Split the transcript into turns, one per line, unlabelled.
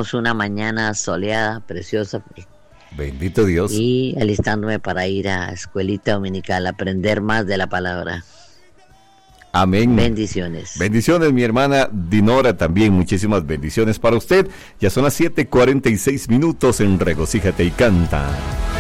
tenemos una mañana soleada, preciosa.
Bendito Dios.
Y alistándome para ir a escuelita dominical, aprender más de la palabra.
Amén.
Bendiciones.
Bendiciones, mi hermana Dinora, también muchísimas bendiciones para usted. Ya son las 7:46 en Regocíjate y Canta.